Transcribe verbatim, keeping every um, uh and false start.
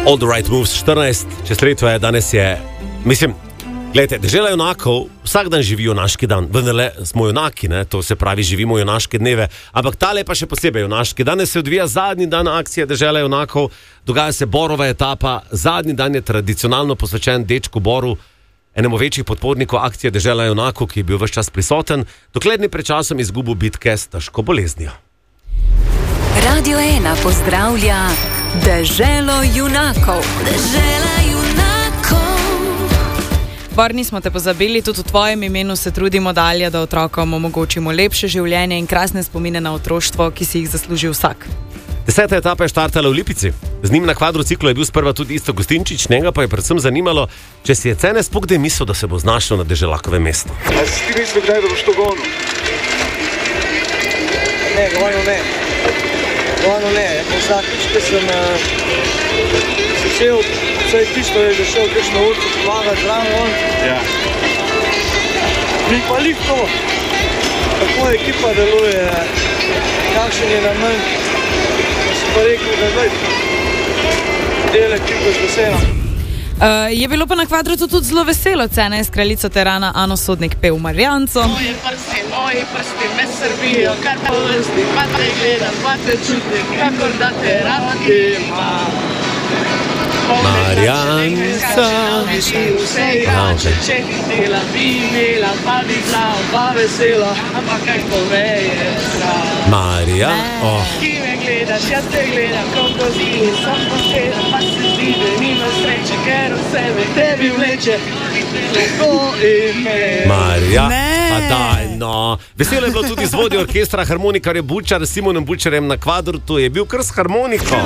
All the right moves, štirinajst, čez leto je, danes je, mislim, gledajte, dežela junakov, vsak dan živi junaški dan, vendarle smo junaki, ne? To se pravi, živimo junaške dneve, ampak tale pa še posebej junaški. Danes se odvija zadnji dan akcije dežela junakov, dogaja se Borova etapa, zadnji dan je tradicionalno posvečen dečku Boru, enemu večjih podpornikov akcije dežela junakov, ki je bil ves čas prisoten, dokler ni pred časom izgubil bitke s težko boleznijo. Radio ena pozdravlja Deželo junakov. Dežela junakov. Bor, nismo te pozabili, tudi v tvojem imenu se trudimo dalje, da otrokom omogočimo lepše življenje in krasne spomine na otroštvo, ki si jih zasluži vsak. Deseta etapa je štartala v Lipici. Z njim na kvadrociklu je bil sprva tudi Isto Gostinčič, njega pa je predvsem zanimalo, če si je Cene sploh kdaj mislil, da se bo znašel na deželakovem mestu. A si ti mislil, kdaj, da boš to gonil? Ne, gonil ne. Gonil ne. Vsakič, ko sem uh, začel, vsaj tisto je zašel kakšno urco pomagati zraven on. Ja. Mi pa lihto, kako ekipa deluje, kakšen je namen. Pa sem pa rekel, da zdaj del ekipe z veselom. Uh, je bilo pa na kvadrotu tudi zelo veselo. Cena je s kraljico terana Ano Sodnik pel Marjanco. Moje prsti, moji prsti me srbijo, kar pa vrsti, pa te gledam, pa te čutim, kakor da te rad imam. Marjanca. Vse igrače, če bi dela, bi imela, pa bi glav, pa veselo, ampak kaj poveje strav. Marjan, oh. Ki me gledaš, jaz te gledam, koliko zdi, sam posledam, pa se zdi, da nima sreče, ker v sebe tebi vleče, lahko ime. Marja, Ne. pa daj, no. Veselo je bilo tudi z vodjo orkestra harmonikarja Bučar, s Simonom Bučarjem na kvadrotu, je bil kar s harmoniko.